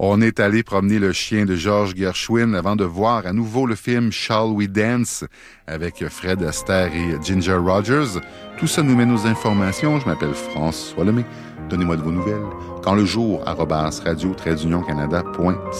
On est allé promener le chien de George Gershwin avant de voir à nouveau le film Shall We Dance avec Fred Astaire et Ginger Rogers. Tout ça nous mène aux informations. Je m'appelle François Lemay. Donnez-moi de vos nouvelles. Quand le jour, @radio-canada.ca.